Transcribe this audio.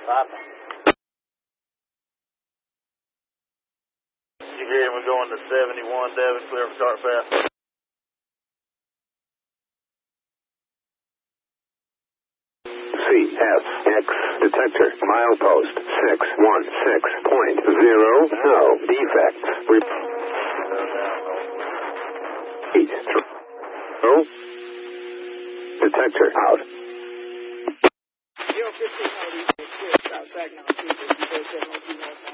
Copy. You hear him going to 71 Devon, clear for start fast. CFX detector milepost 616.0 no defects. Detector out. 015 outside now.